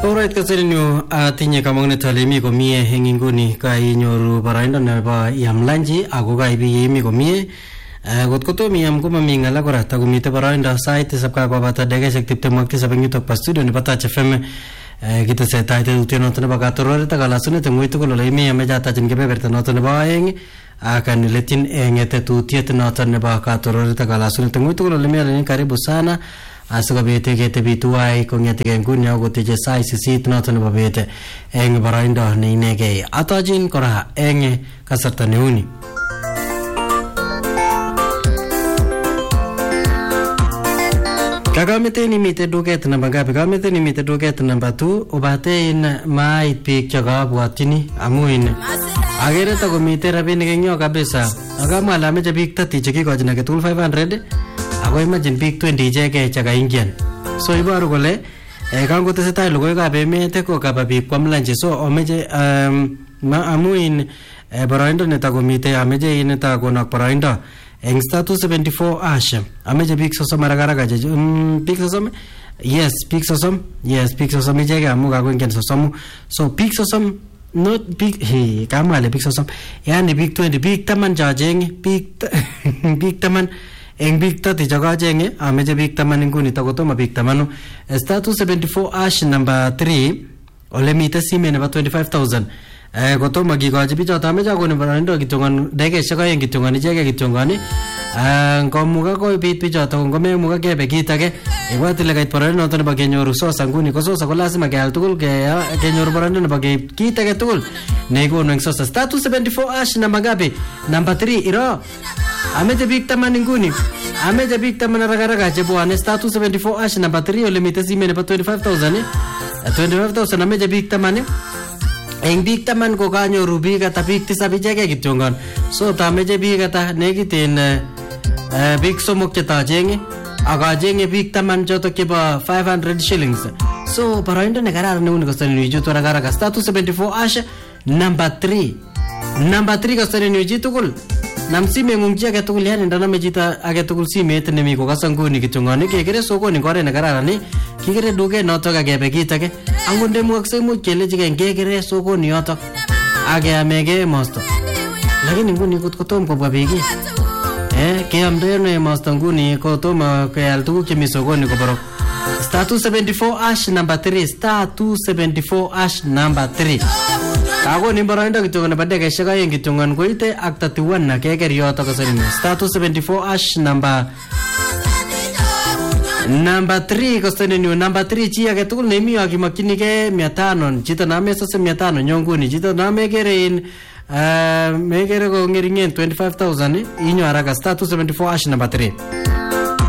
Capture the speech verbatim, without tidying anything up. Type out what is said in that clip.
Alright, kaserinyo atinye kamangnet ale mi komie eng inguni kainyoru baraindo nebo iam lanji ako kaibi imi komie. Kot kotomi iam komami ngala kora takomite baraindo sait tisab kakobata dakikaishek tiptem ak tisab eng yutok pa studio nebo Touch F M. Kitesetai tetutiet noto nebo katororet ak kalasunet eng uitugul ole imi ameche atachin kebeberta noto nebo aeng akan letyin eng tetutiet noto nebo katororet ak kalasunet eng uitugul ole mi. Karibu sana asikobit ketebi tuwai kong'etegei nguni akoteche sai sisit noto nebo bet eng baraindo ne inegei. Atochin kora eng kasarta neuni. Kakameten imite duket namba ngapi? Kakameten imite duket namba two obate in mait biik chekabwatyini amu in agere takomite rabinik eng yo kabisa. Akamwa ale ameche biik thirty chekikochin age tugul five hundred ako imagine biik twenty ichegei chekaingian. So iboru kole eh, kangotesetai logoiwekab emet ko kaba biik kwam lunch. So ameche um, amu in eh, baraindo netakomite ameche in netakonak baraindo eng star two seventy-four ash ameche biik sosom arakaraka chechu um, biik sosom yes biik sosom yes biik sosom ichegei amu kakoingen sosomu. So biik sosom not big hey kamwa ale biik sosom yani biik twenty biik taman chachenge biik biik taman eng biik thirty chakachenge ameche biik taman inguni takotomo biik tamanu. Star two seventy-four ash number three ole mite simet nebo twenty-five thousand eh kotomo kikochi bichoto ameche akoni baraindo kityongon dakikaishek aeng kityongon ichegei kityongon eh ngomuka koi biit bichoto ngomemuka kebe kit age ibwat ile kait baraindo noto nebo kenyoru sosa nguni ko sosa ko lazima keal tugul kenyoru baraindo nebo keib kit age tugul nekonu eng sosa. Star two seventy-four ash namba ngapi? Number three iro ameche biik taman inguni ameche biik taman arakaraka chebwane. Star two seventy-four ash number three ole mite simet nebo twenty-five thousand twenty-five thousand ameche biik taman eng biik taman ko kanyoru biik ata biik tisab ichegei kityongon. So tameche biik ata nekiten uh, biik somok chetachenge akachenge biik taman chotok chebo five hundred shillings. So baraindo nekararan neuni kostaninu ichutu arakaraka. Star two seventy-four ash number three number three kostaninu ichitugul nam simengung chi age tugul yani ndaname chito age tugul simet nemi kokasa nguni kityongoni kekere sokoni ngore nekararan kikere duket notok akebe kit age angot ndemuakse much kelechigei kekere sokoni yotok age amege mosto lakini nguni kot kotom kobwa biik eh keamde no mosto nguni kotom keal tuguk chemi sokoni koborok. Star two seventy-four ash number three star two seventy-four ash number three ako ni baraindo kityongon nebo dakikaishek aeng kityongon koite ak thirty-one na keker yotok kasarini. Star two seventy-four ash number number three kostaninu number three chi age tugul nemi akimakchinigei mia tano chito namesose mia tano nyonguni chito namekere in uh, mekere ko ngeringen twenty-five thousand inyo haraka. Star two seventy-four ash number three.